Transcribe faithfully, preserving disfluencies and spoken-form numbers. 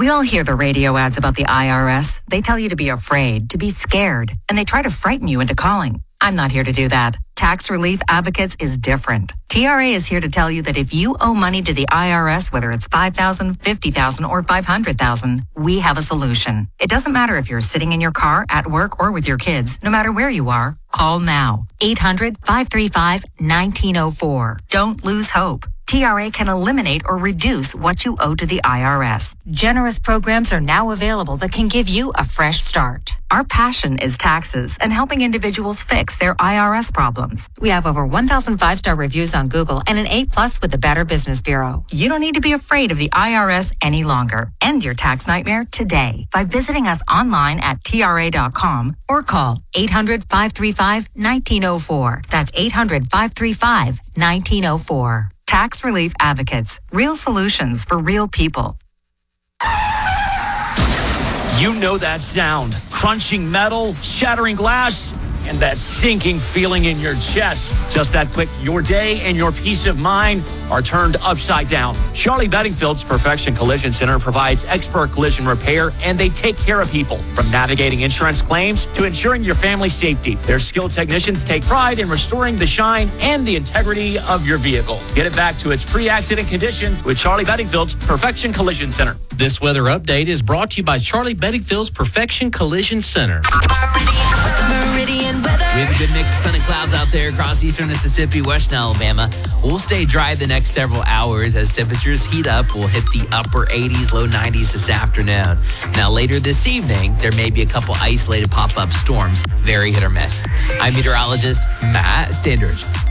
We all hear the radio ads about the I R S. They tell you to be afraid, to be scared, and they try to frighten you into calling. I'm not here to do that. Tax Relief Advocates is different. T R A is here to tell you that if you owe money to the I R S, whether it's five thousand dollars, fifty thousand dollars, or five hundred thousand dollars, we have a solution. It doesn't matter if you're sitting in your car, at work, or with your kids. No matter where you are, call now. eight hundred, five three five, one nine zero four. Don't lose hope. T R A can eliminate or reduce what you owe to the I R S. Generous programs are now available that can give you a fresh start. Our passion is taxes and helping individuals fix their I R S problems. We have over one thousand five-star reviews on Google and an A plus with the Better Business Bureau. You don't need to be afraid of the I R S any longer. End your tax nightmare today by visiting us online at T R A dot com or call eight hundred, five three five, one nine zero four. That's eight hundred, five three five, one nine zero four. Tax Relief Advocates. Real solutions for real people. You know that sound. Crunching metal, shattering glass, and that sinking feeling in your chest. Just that quick, your day and your peace of mind are turned upside down. Charlie Bedingfield's Perfection Collision Center provides expert collision repair, and they take care of people. From navigating insurance claims to ensuring your family's safety, their skilled technicians take pride in restoring the shine and the integrity of your vehicle. Get it back to its pre-accident condition with Charlie Bedingfield's Perfection Collision Center. This weather update is brought to you by Charlie Bedingfield's Perfection Collision Center. Meridian weather. We have a good mix of sun and clouds out there across eastern Mississippi, western Alabama. We'll stay dry the next several hours as temperatures heat up. We'll hit the upper eighties, low nineties this afternoon. Now, later this evening, there may be a couple isolated pop-up storms. Very hit or miss. I'm meteorologist Matt Standridge.